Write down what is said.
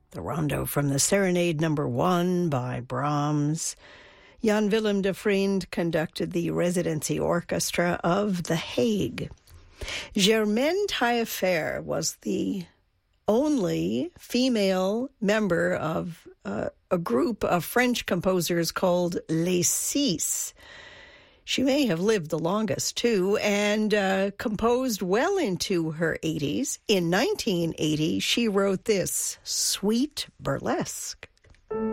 The rondo from the Serenade No. 1 by Brahms. Jan Willem de Vriend conducted the residency orchestra of The Hague. Germaine Taillefer was the only female member of a group of French composers called Les Six. She may have lived the longest, too, and composed well into her 80s. In 1980, she wrote this, Sweet Burlesque.